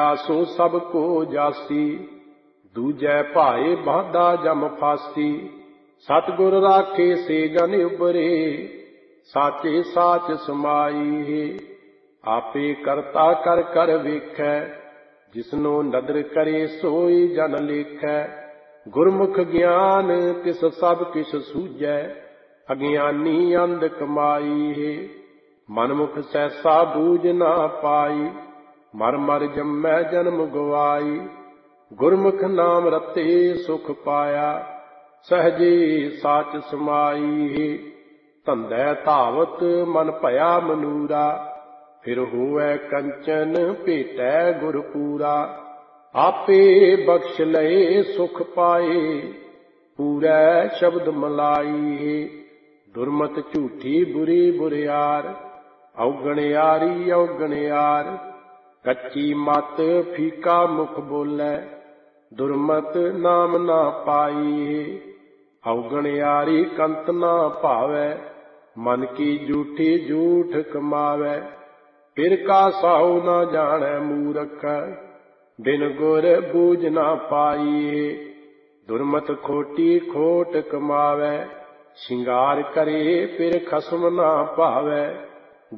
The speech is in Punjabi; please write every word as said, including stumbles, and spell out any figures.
ਸੋ ਸਭ ਕੋ ਜਾਸੀ। ਦੂਜੈ ਭਾਏ ਬਾਧਾ ਜਮ ਫਾਸੀ। ਸਤਿਗੁਰ ਰਾਖੇ ਸੇ ਜਨ ਉਬਰੇ। ਸਾਚੇ ਸਾਚ ਸਮਾਈ ਹੈ। ਆਪੇ ਕਰਤਾ ਕਰ ਕਰ ਵੇਖੈ। ਜਿਸਨੋ ਨਦਰ ਕਰੇ ਸੋਈ ਜਨ ਲੇਖੈ। ਗੁਰਮੁਖ ਗਿਆਨ ਤਿਸ ਸਭ ਕਿਛ ਸੂਝੈ। ਅਗਿਆਨੀ ਅੰਧ ਕਮਾਈ ਹੈ। ਮਨਮੁਖ ਸੈਸਾ ਬੂਝ ਨਾ ਪਾਈ। ਮਰ ਮਰ ਜੰਮੈ ਜਨਮ ਗਵਾਈ। ਗੁਰਮੁਖ ਨਾਮ ਰਤੇ ਸੁਖ ਪਾਇਆ। ਸਹਜੇ ਸਾਚ ਸਮਾਈ ਹੈ। ਧੰਦੈ ਧਾਵਤ ਮਨ ਭਇਆ ਮਨੂਰਾ। ਫਿਰ ਹੋਵੈ ਕੰਚਨ ਭੇਟੈ ਗੁਰ ਪੂਰਾ। ਆਪੇ ਬਖਸ਼ ਲਏ ਸੁਖ ਪਾਏ। ਪੂਰੈ ਸ਼ਬਦ ਮਲਾਈ ਹੈ। ਦੁਰਮਤ ਝੂਠੀ ਬੁਰੀ ਬੁਰਿਆਰ। ਔਗਣਿਆਰੀ ਔਗਣਿਆਰ। ਕੱਚੀ ਮਤ ਫੀਕਾ ਮੁਖ ਬੋਲੈ। ਦੁਰਮਤ ਨਾਮ ਨਾ ਪਾਈ ਹੈ। ਔਗਣਿਆਰੀ ਕੰਤ ਨਾ ਭਾਵੈ। ਮਨ ਕੀ ਝੂਠੀ ਝੂਠ ਕਮਾਵੈ। ਫਿਰ ਕਾ ਸਾਉ ਨਾ ਜਾਣੈ ਮੂਰਖ। ਬਿਨ ਗੁਰ ਬੂਝ ਨਾ ਪਾਈ ਹੈ। ਦੁਰਮਤ ਖੋਟੀ ਖੋਟ ਕਮਾਵੈ। ਸ਼ਿੰਗਾਰ ਕਰੇ ਫਿਰ ਖਸਮ ਨਾ ਭਾਵੈ।